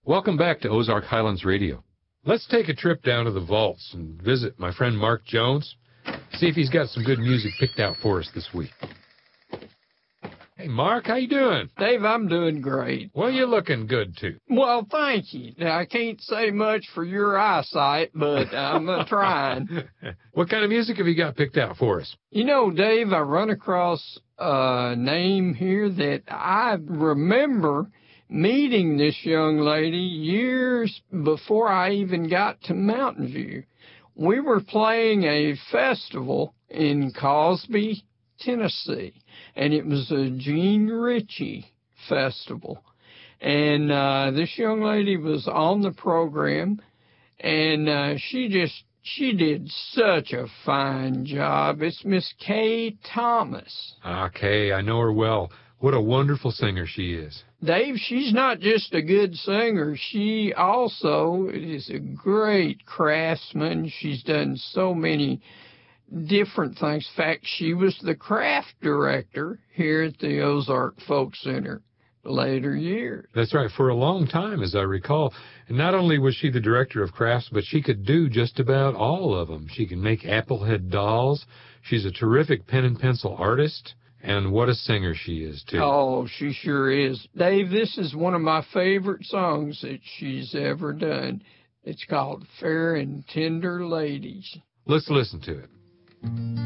Welcome back to Ozark Highlands Radio. Let's take a trip down to the vaults and visit my friend Mark Jones, see if he's got some good music picked out for us this week. Hey, Mark, how you doing? Dave, I'm doing great. Well, you're looking good, too. Well, thank you. Now, I can't say much for your eyesight, but I'm trying. What kind of music have you got picked out for us? You know, Dave, I run across a name here that I remember meeting this young lady years before I even got to Mountain View. We were playing a festival in Cosby, Tennessee, and it was a Jean Ritchie festival. And this young lady was on the program, and she did such a fine job. It's Miss Kay Thomas. Kay, I know her well. What a wonderful singer she is. Dave, she's not just a good singer. She also is a great craftsman. She's done so many different things. In fact, she was the craft director here at the Ozark Folk Center later years. That's right, for a long time, as I recall. And not only was she the director of crafts, but she could do just about all of them. She can make applehead dolls. She's a terrific pen and pencil artist. And what a singer she is, too. Oh, she sure is. Dave, this is one of my favorite songs that she's ever done. It's called Fair and Tender Ladies. Let's listen to it.